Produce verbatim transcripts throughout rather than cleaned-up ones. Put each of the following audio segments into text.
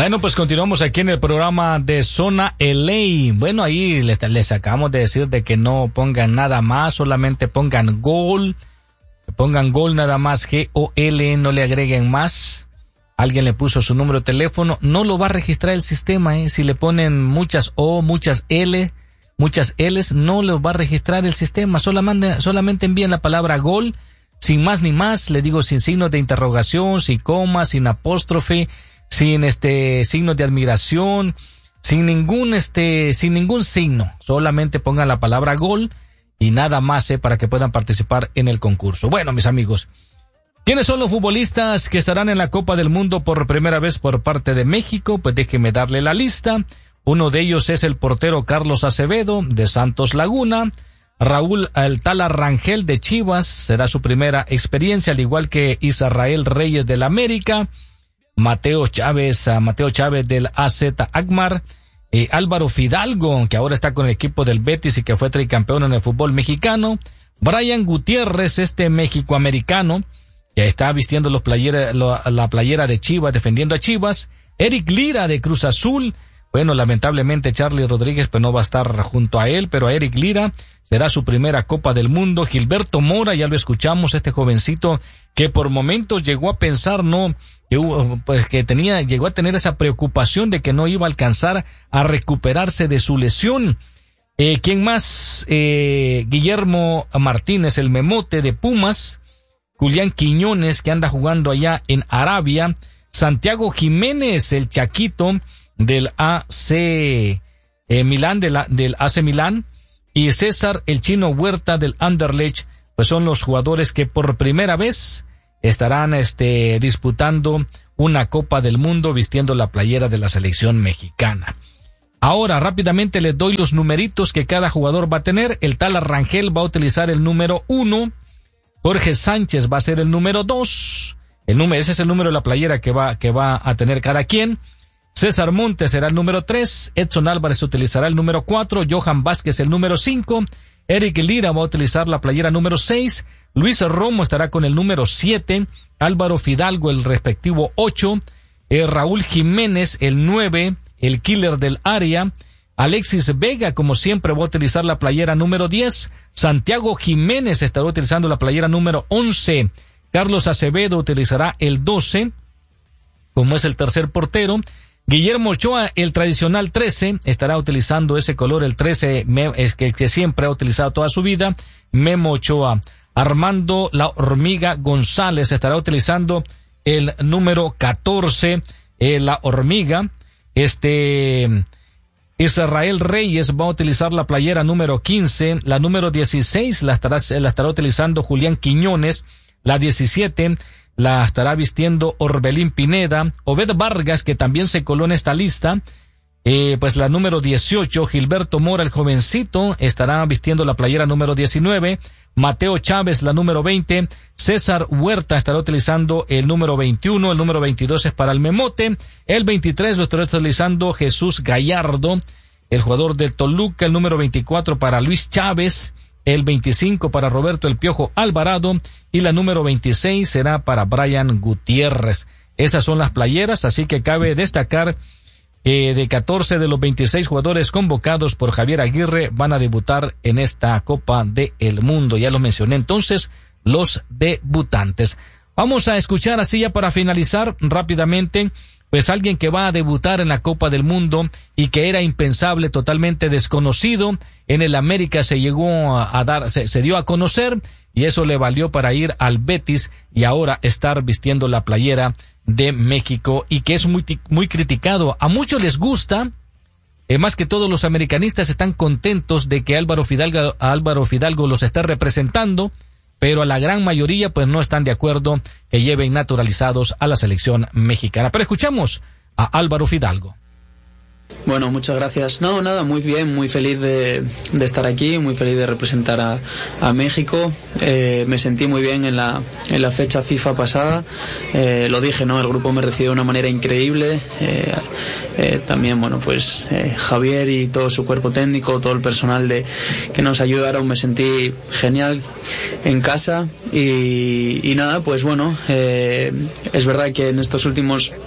Bueno, pues continuamos aquí en el programa de Zona L A. Bueno, ahí les, les acabamos de decir de que no pongan nada más, solamente pongan gol. Pongan gol nada más, G O L, no le agreguen más. Alguien le puso su número de teléfono, no lo va a registrar el sistema, ¿eh? Si le ponen muchas O, muchas L, muchas L's, no lo va a registrar el sistema. Solamente, solamente envíen la palabra gol, sin más ni más, le digo, sin signos de interrogación, sin coma, sin apóstrofe, sin este signos de admiración, sin ningún este, sin ningún signo. Solamente pongan la palabra gol y nada más, eh, para que puedan participar en el concurso. Bueno, mis amigos, ¿quiénes son los futbolistas que estarán en la Copa del Mundo por primera vez por parte de México? Pues déjenme darle la lista. Uno de ellos es el portero Carlos Acevedo de Santos Laguna. Raúl Altala Rangel de Chivas, será su primera experiencia, al igual que Israel Reyes del América. Mateo Chávez, uh, Mateo Chávez del A Z Alkmaar. Eh, Álvaro Fidalgo, que ahora está con el equipo del Betis y que fue tricampeón en el fútbol mexicano. Brian Gutiérrez, este mexicoamericano, que está vistiendo los playera, lo, la playera de Chivas, defendiendo a Chivas. Eric Lira de Cruz Azul. Bueno, lamentablemente Charlie Rodríguez pues no va a estar junto a él, pero a Eric Lira será su primera Copa del Mundo. Gilberto Mora, ya lo escuchamos, este jovencito que por momentos llegó a pensar, no, que, pues que tenía, llegó a tener esa preocupación de que no iba a alcanzar a recuperarse de su lesión. Eh, ¿Quién más? Eh, Guillermo Martínez, el Memote de Pumas. Julián Quiñones, que anda jugando allá en Arabia. Santiago Jiménez, el Chaquito del A C eh, Milán, de la, del A C Milán. Y César el Chino Huerta del Anderlecht, pues son los jugadores que por primera vez estarán este disputando una Copa del Mundo vistiendo la playera de la selección mexicana. Ahora rápidamente les doy los numeritos que cada jugador va a tener. El tal Rangel va a utilizar el número uno, Jorge Sánchez va a ser el número dos, el número, ese es el número de la playera que va, que va a tener cada quien. César Montes será el número tres, Edson Álvarez utilizará el número cuatro, Johan Vázquez el número cinco, Eric Lira va a utilizar la playera número seis, Luis Romo estará con el número siete, Álvaro Fidalgo el respectivo ocho, eh, Raúl Jiménez el nueve, el killer del área, Alexis Vega como siempre va a utilizar la playera número diez, Santiago Jiménez estará utilizando la playera número once, Carlos Acevedo utilizará el doce, como es el tercer portero. Guillermo Ochoa, el tradicional trece, estará utilizando ese color, el trece, es que, que siempre ha utilizado toda su vida. Memo Ochoa. Armando La Hormiga González estará utilizando el número catorce, eh, La Hormiga. Este, Israel Reyes va a utilizar la playera número quince, la número dieciséis la estará, la estará utilizando Julián Quiñones, la diecisiete la estará vistiendo Orbelín Pineda, Obed Vargas, que también se coló en esta lista, eh, pues la número dieciocho, Gilberto Mora, el jovencito, estará vistiendo la playera número diecinueve, Mateo Chávez, la número veinte, César Huerta estará utilizando el número veintiuno, el número veintidós es para el Memote, el veintitrés lo estará utilizando Jesús Gallardo, el jugador del Toluca, el número veinticuatro para Luis Chávez, el veinticinco para Roberto El Piojo Alvarado y la número veintiséis será para Brian Gutiérrez. Esas son las playeras, así que cabe destacar que de catorce de los veintiséis jugadores convocados por Javier Aguirre van a debutar en esta Copa del Mundo. Ya lo mencioné entonces, los debutantes. Vamos a escuchar así ya para finalizar rápidamente, pues alguien que va a debutar en la Copa del Mundo y que era impensable, totalmente desconocido. En el América se llegó a, a dar, se, se dio a conocer y eso le valió para ir al Betis y ahora estar vistiendo la playera de México y que es muy, muy criticado. A muchos les gusta, eh, más que todos los americanistas están contentos de que Álvaro Fidalgo, Álvaro Fidalgo los esté representando, pero a la gran mayoría pues no están de acuerdo que lleven naturalizados a la selección mexicana. Pero escuchamos a Álvaro Fidalgo. Bueno, muchas gracias. No, nada, muy bien, muy feliz de, de estar aquí, muy feliz de representar a, a México. Eh, me sentí muy bien en la, en la fecha FIFA pasada. Eh, lo dije, ¿no? El grupo me recibió de una manera increíble. Eh, eh, también, bueno, pues eh, Javier y todo su cuerpo técnico, todo el personal de que nos ayudaron, me sentí genial en casa. Y, y nada, pues bueno, eh, es verdad que en estos últimos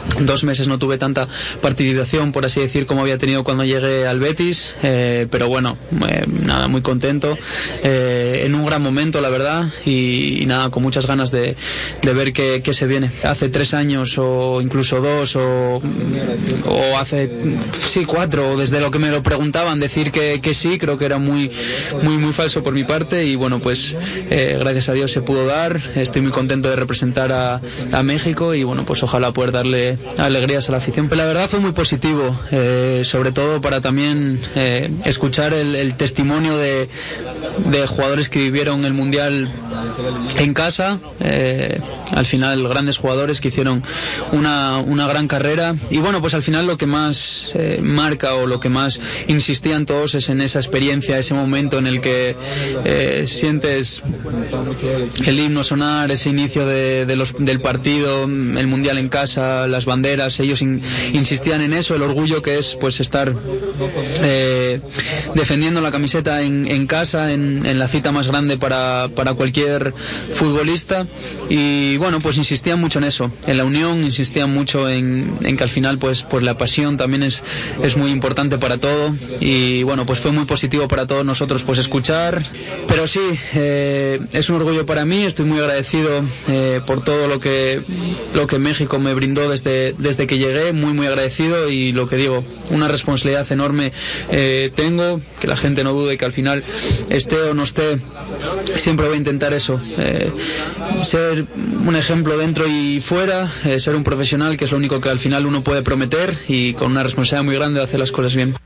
dos meses no tuve tanta participación, por así decir, como había tenido cuando llegué al Betis, eh, pero bueno, eh, nada, muy contento, eh, en un gran momento, la verdad, y, y nada, con muchas ganas de, de ver qué, qué se viene. Hace tres años o incluso dos o, o hace sí cuatro, o desde lo que me lo preguntaban, decir que, que sí, creo que era muy, muy, muy falso por mi parte, y bueno, pues eh, gracias a Dios se pudo dar. Estoy muy contento de representar a, a México, y bueno, pues ojalá poder darle alegrías a la afición. Pero la verdad fue muy positivo, eh, sobre todo para también eh, escuchar el, el testimonio de, de jugadores que vivieron el Mundial en casa, eh, al final grandes jugadores que hicieron una, una gran carrera, y bueno, pues al final lo que más eh, marca o lo que más insistían todos es en esa experiencia, ese momento en el que eh, sientes el himno sonar, ese inicio de, de los, del partido, el Mundial en casa, las banderas. Ellos in, insistían en eso, el orgullo que es pues estar eh, defendiendo la camiseta en, en casa, en, en la cita más grande para, para cualquier futbolista, y bueno, pues insistían mucho en eso, en la unión, insistían mucho en, en que al final pues, pues la pasión también es, es muy importante para todo, y bueno, pues fue muy positivo para todos nosotros pues escuchar, pero sí, eh, es un orgullo para mí, estoy muy agradecido eh, por todo lo que, lo que México me brindó desde, desde que llegué, muy muy agradecido, y lo que digo, una responsabilidad enorme eh, tengo, que la gente no dude que al final esté o no esté, siempre voy a intentar eso, eh, ser un ejemplo dentro y fuera, eh, ser un profesional, que es lo único que al final uno puede prometer, y con una responsabilidad muy grande de hacer las cosas bien.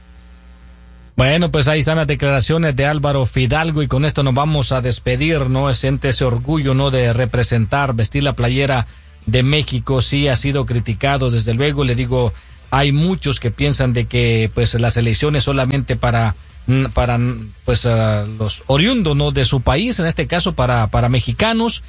Bueno, pues ahí están las declaraciones de Álvaro Fidalgo, y con esto nos vamos a despedir, ¿no? Siente ese orgullo, ¿no?, de representar, vestir la playera de México. Sí ha sido criticado, desde luego, le digo, hay muchos que piensan de que pues la selección es solamente para para pues uh, los oriundos, ¿no?, de su país, en este caso para para mexicanos.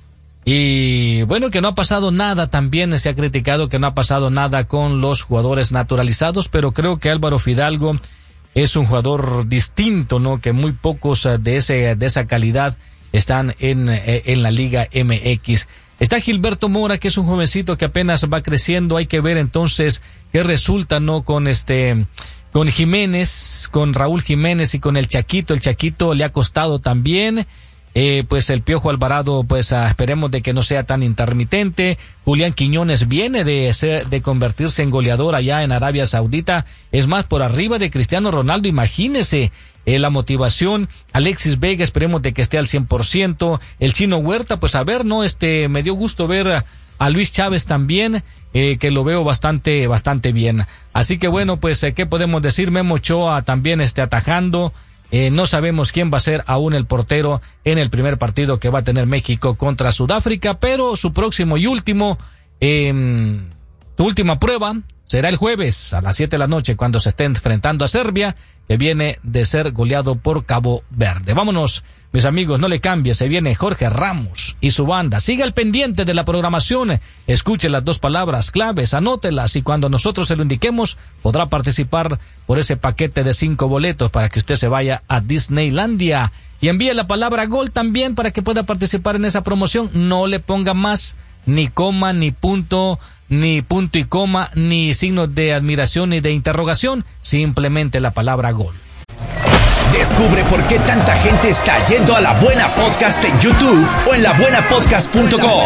Y bueno, que no ha pasado nada, también se ha criticado que no ha pasado nada con los jugadores naturalizados, pero creo que Álvaro Fidalgo es un jugador distinto, ¿no?, que muy pocos de ese de esa calidad están en en la Liga M X. Está Gilberto Mora, que es un jovencito que apenas va creciendo. Hay que ver entonces qué resulta, ¿no?, con este, con Jiménez, con Raúl Jiménez y con el Chaquito. El Chaquito le ha costado también. Eh, pues el Piojo Alvarado, pues ah, esperemos de que no sea tan intermitente. Julián Quiñones viene de ser, de convertirse en goleador allá en Arabia Saudita. Es más, por arriba de Cristiano Ronaldo, imagínese. Eh, la motivación. Alexis Vega, esperemos de que esté al cien por ciento. El Chino Huerta, pues a ver, no, este, me dio gusto ver a, a Luis Chávez también, eh, que lo veo bastante, bastante bien. Así que bueno, pues, eh, ¿qué podemos decir? Memo Ochoa también este atajando. Eh, no sabemos quién va a ser aún el portero en el primer partido que va a tener México contra Sudáfrica, pero su próximo y último, eh, su última prueba será el jueves a las siete de la noche, cuando se esté enfrentando a Serbia, que viene de ser goleado por Cabo Verde. Vámonos, mis amigos, no le cambie, se viene Jorge Ramos y su banda. Siga al pendiente de la programación, escuche las dos palabras claves, anótelas, y cuando nosotros se lo indiquemos, podrá participar por ese paquete de cinco boletos para que usted se vaya a Disneylandia. Y envíe la palabra gol también para que pueda participar en esa promoción. No le ponga más, ni coma, ni punto, ni punto y coma, ni signos de admiración ni de interrogación, simplemente la palabra gol. Descubre por qué tanta gente está yendo a La Buena Podcast en YouTube o en la buena podcast punto com.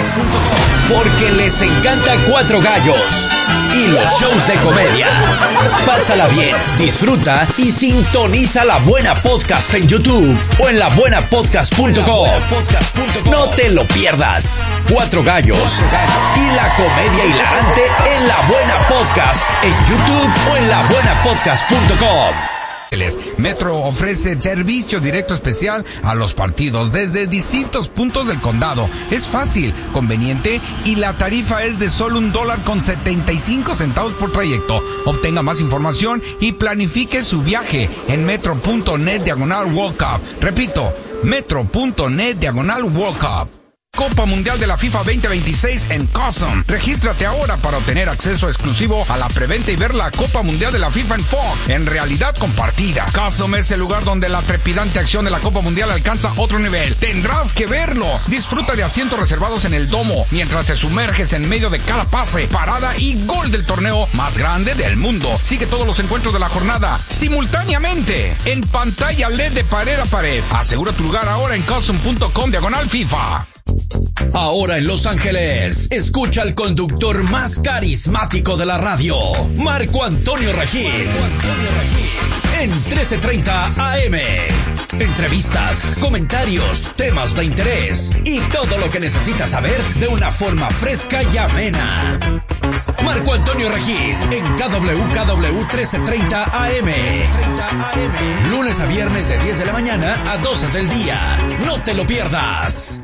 Porque les encanta Cuatro Gallos y los shows de comedia. Pásala bien, disfruta y sintoniza La Buena Podcast en YouTube o en la buena podcast punto com. No te lo pierdas. Cuatro Gallos y la comedia hilarante en La Buena Podcast en YouTube o en la buena podcast punto com. Metro ofrece servicio directo especial a los partidos desde distintos puntos del condado. Es fácil, conveniente y la tarifa es de solo un dólar con setenta y cinco centavos por trayecto. Obtenga más información y planifique su viaje en metro.net diagonal World Cup. Repito, metro.net diagonal World Cup. Copa Mundial de la FIFA veinte veintiséis en Cosm. Regístrate ahora para obtener acceso exclusivo a la preventa y ver la Copa Mundial de la FIFA en Fox, en realidad compartida. Cosm es el lugar donde la trepidante acción de la Copa Mundial alcanza otro nivel. Tendrás que verlo. Disfruta de asientos reservados en el domo mientras te sumerges en medio de cada pase, parada y gol del torneo más grande del mundo. Sigue todos los encuentros de la jornada simultáneamente en pantalla L E D de pared a pared. Asegura tu lugar ahora en cosm punto com diagonal FIFA. Ahora en Los Ángeles, escucha al conductor más carismático de la radio, Marco Antonio Regil. Marco Antonio Regil. En trece treinta A M. Entrevistas, comentarios, temas de interés y todo lo que necesitas saber de una forma fresca y amena. Marco Antonio Regil en K W K W trece treinta A M. Lunes a viernes de diez de la mañana a doce del día. No te lo pierdas.